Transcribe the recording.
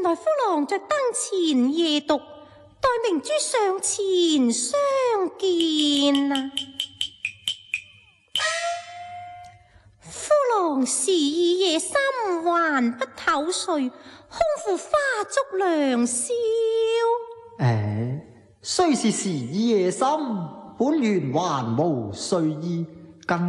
在夫郎在燈前夜讀，待明珠上前相見啊！夫郎時已夜深還不唞睡，空負花燭良宵。 雖是時已夜深，本願還無睡意。